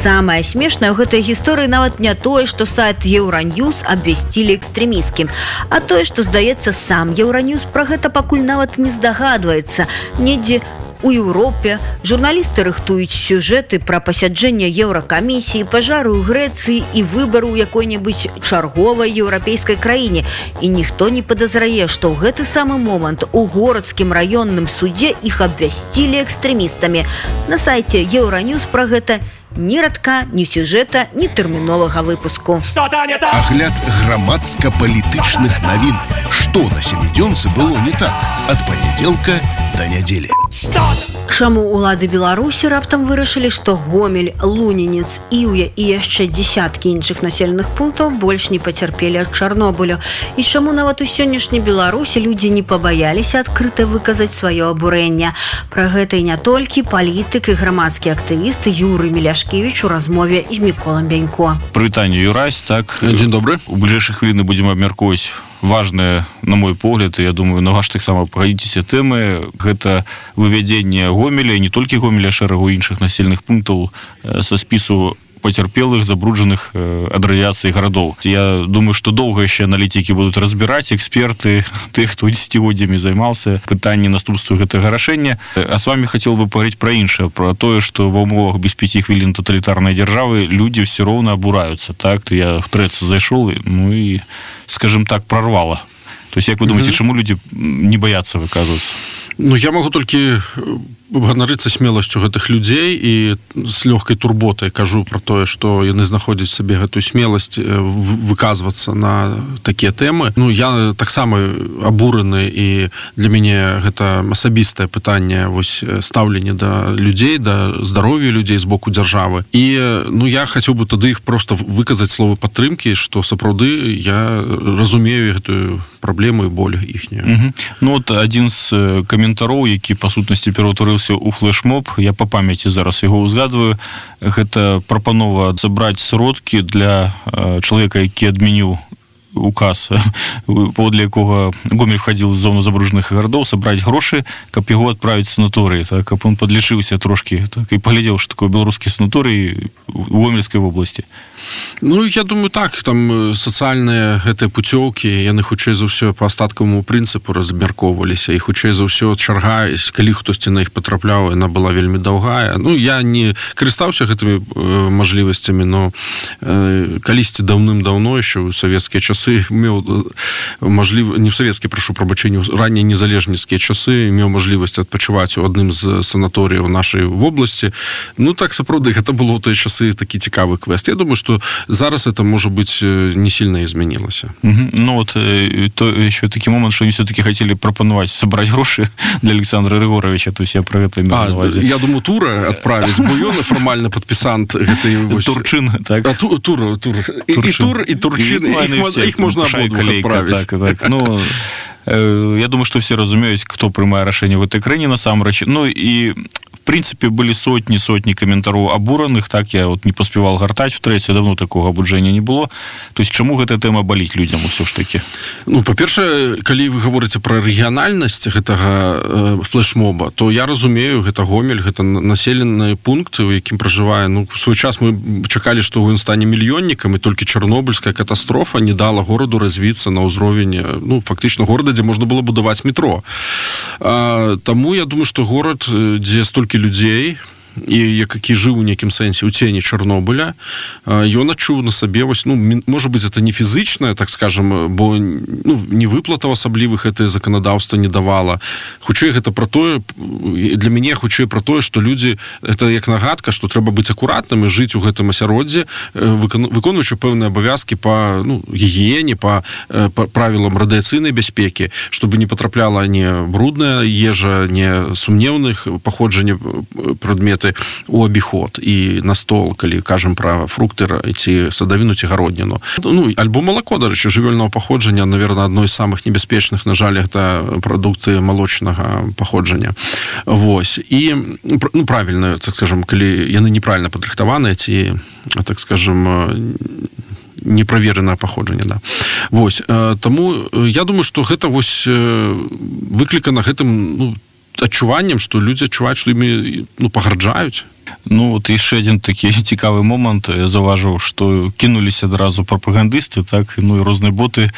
Самае смешнае ў гэтай гісторыі нават не тое, што сайт Еўраньюз абвясцілі экстрэміскім, а тое, што, здаецца, сам Еўраньюз пра гэта пакуль нават не здагадваецца. Недзе у Еўропе журналісты рыхтуюць сюжэты пра пасяджэнне Еўракамісіі, пажары ў Грэцыі і выбары ў якой-небудзь чарговай еўрапейскай краіне. І ніхто не падазрае, што ў гэты самы момант у горадскім раённым судзе іх абвясцілі экстрэмістамі. На сайце Еўраньюз пра гэта ні радка, ні сюжэта, ні тэрміновага выпуску. Агляд грамадска-палітычных навін. Што на сямідзёнцы было не так ад панядзелка до нядзелі. Чаму улады Беларусі раптам вырашылі, што Гомель, Лунінец, Іўя і яшчэ дзесяткі іншых населеных пунктаў больш не пацярпелі ад Чарнобылю? І чаму нават у сённяшняй Беларусі людзі не пабаяліся адкрыта выказаць сваё абурэнне? Пра гэта і не толькі палітык і грамадскі актывіст Юрый Міляшкевіч у размове з Міколам Бянько. Прывітанне, Юрась. Так, дзень добры. У бліжэйшыя хвіліны будзем абмяркоўваць важныя, на мой погляд, і я думаю, на ваш таксама пагадзіцеся тэмы. Гэта вывядзенне Гомеля, і не толькі Гомеля, шэрагу іншых населеных пунктаў са спісу пацярпелых, забруджаных ад радыяцыі гарадоў. Я думаю, што доўга яшчэ аналітыкі будуць разбіраць, эксперты, тых, хто дзесяцігоддзямі займаўся пытанні наступству гэтага рашэння. А с вами хацеў бы пагаварыць пра іншае, пра тое, што ва ўмовах без 5 хвілін таталітарнай дзяржавы людзі ўсё роўна абураюцца. Так, я в трэц зайшоў, ну і, скажем так, прорвало. То есть, як вы думаете, чаму людзі не баяцца выказвацца? Ну, я могу толькі ганарыцца смеласцю гэтых людзей і з лёгкай турботай кажу пра тое, што яны знаходзяць сабе гэтую смеласць выказвацца на такія тэмы. Ну, я таксама абураны, і для мяне гэта асабістае пытанне вось стаўленне да людзей, да здароўя людзей з боку дзяржавы. І ну, я хацеў бы тады іх проста выказаць словы падтрымкі, што сапраўды я разумею гэтую праблему і боль іхнюю. Ну, от адзін з каментароў, які па сутнасці пераўтварыўся у флешмоб, я па памяці зараз яго ўзгадваю, гэта прапанова забраць сродкі для чалавека, які адмяніў указ, паводле якога Гомель входил в зону забруджаных гарадоў, сабраць грошы, каб яго адправіць в санаторый, так, каб он подлічыўся трошки, так, і паглядзеў, што такое беларускі санаторый у Гомельскай вобласці. Ну, я думаю, так, там сацыяльныя гэтыя пуцёўкі, яны хутчэй за ўсё па астаткаваму прынцыпу размяркоўваліся, і хутчэй за ўсё чарга, калі хтосьці на іх патрапляў, яна была вельмі даўгая. Ну, я не карыстаўся гэтымі мажлівасцямі, но калісьці даўным-даўно, яшчэ ў савецкія часы, меў мажлівасць, не ў савецкія, прашу прабачэння, раннія незалежніцкія часы, меў мажлівасць адпачываць у адным з санаторыяў нашай вобласці. Ну, так, сапраўды, гэта было ў тыя часы такі цікавы квест. Я думаю, что зараз это, может быть, не сильно изменилось. Ну вот, то еще такой момент, что они все-таки хотели пропоновать собрать гроши для Александра Григоровича, то есть я про это имел на увазе. Я думаю, Тура отправить, бо ён формально подписант гэтай... Турчин, так? Тур. И Тур, и Турчин, их можно обоих отправить. Так. Ну, я думаю, что все разумеют, кто приймає рішення в этой країні насамрэч. Ну и в принципе были сотни комментароў абураных, так я вот не поспевал гартать втрэця, давно такого абуджэння не было. То есть чаму гэта тэма баліць людзям усё ж таки? Ну, па-першае, калі вы гаворыце пра рэгіянальнасць гэтага флешмоба, то я разумею, гэта Гомель, гэта населены пункт, у якім пражывае, ну, в свой час мы чакалі, што ён стане мільённікам, і толькі чарнобыльская катастрофа не дала гораду развіцца на ўзровень, ну, фактычна горада, дзе можна было будаваць метро. Таму я думаю, што горад, дзе столькі людзей, і які жыў у нейкім сэнсе ў цені Чарнобыля, ён адчуў на сабе, вось, ну, можа быць, это не фізычнае, так скажем, бо ну, не выплатаў асаблівых гэтае заканадаўства не давала. Хутчэй гэта пра тое, для мяне хутчэй пра тое, што людзі, это як нагадка, што трэба быць акуратным і жыць у гэтым асяроддзі, выконваючы пэўныя абавязкі па, ну, гігіене, па правілам радыяцыйнай бяспекі, чтобы не патрапляла не брудная ежа, не сумнеўных паходжання прадметы у абіход і на стол, калі кажам пра фрукты ці садавіну ці гародніну. Ну, альбо малако, дарэчы, жывёльнага паходжання, наверное, адно з самых небяспечных, на жаль, гэта прадукты малочнага паходжання. Вось. І, ну, правільна, так скажем, калі яны неправільна падрыхтаваныя ці, так скажем, неправеренае паходжанне, да. Вось. Таму я думаю, што гэта вось выклікана гэтым, ну, адчуваннем, што людзі адчуваюць, што імі пагарджаюць. Ну, вот яшчэ адзін такі цікавы момант. Я заўважыў, што кінуліся адразу прапагандысты, так, ну і розныя боты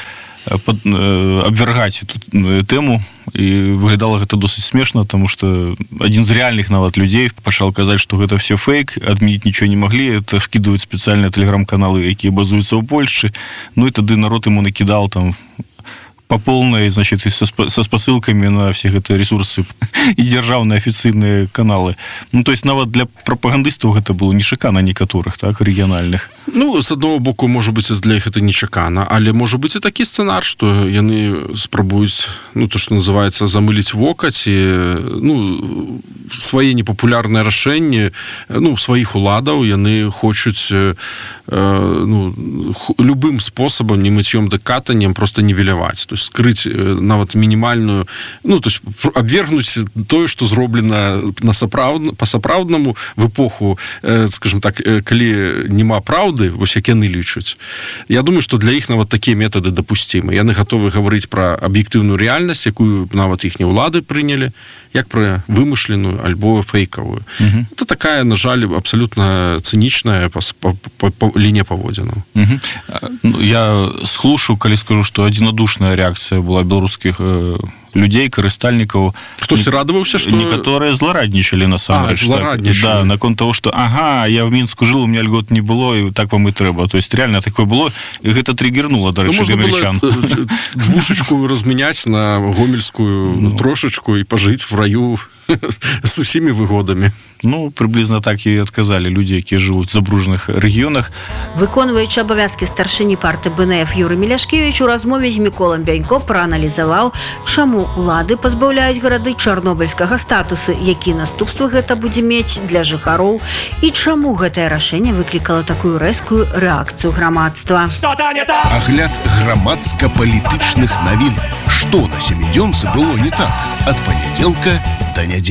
абвяргаць эту тэму, і выглядала гэта досыць смешна, таму што адзін з рэальных нават людзей пачаў казаць, што гэта все фейк, адмяніць нічого не маглі, это вкідваюць спецыяльныя тэлеграм-каналы, якія базуюцца ў Польшчы, ну і тады народ ему накідал там по полной, значит, со спасылками на все эти ресурсы и державные официальные каналы. Ну, то есть, нават для пропагандыстаў это было нечакана некаторых, так, рэгіянальных. Ну, з аднаго боку, можа быць, для іх это нечакана, але можа быць і такі сцэнар, што яны спрабуюць, ну, то, што называецца, замыліць вока, ці, ну, свае непапулярныя рашэнні, ну, сваіх уладаў, яны хочуць, ну, любым спосабам, не мыццём да катаннем, просто нівеляваць. То есть, скрыць нават мінімальную, ну, то есть, абвергнуць тое, што зроблена па-сапраўднаму в эпоху, скажем так, калі няма праўды, вось як яны лічуць. Я думаю, што для іх нават такія метады дапусцімы. Яны гатовы гаварыць пра аб'ектыўную рэальнасць, якую нават іхнія ўлады прынялі, як пра вымышленую альбо фейкавую. Это такая, на жаль, абсалютна цынічная лінія паводзінаў. Я схлушу, калі скажу, што адзінадушная рэакцыя была беларускіх людей, карыстальнікаў. Хтось радаваўся, што... Некаторыя злараднічалі, насамрэч. Злараднічалі. Да, наконт того, што, ага, я в Мінску жил, у меня льгот не было, і так вам і трэба. То есть, реально такое было, і гэта триггернуло, дарэчы, гомельчан. Можна было двушечку размяняць на гомельскую трошечку і пажыць в раю з усімі выгодамі. Ну, приблизно так і адказалі людзі, якія жывуць в забружаных рэгіёнах. Выконваючы абавязкі старшыні парты БНФ Юрый Миляшкевич у размове з Міколам Бянько прааналізаваў, чаму улады пазбаўляюць гарады чарнобыльскага статусу, які наступствы гэта будзе мець для жыхароў, і чаму гэтае рашэнне выклікала такую рэзкую рэакцыю грамадства. Агляд грамадска-палітычных навін. Што на сямідзёнцы было не так? Ад панядзелка да нядзелі.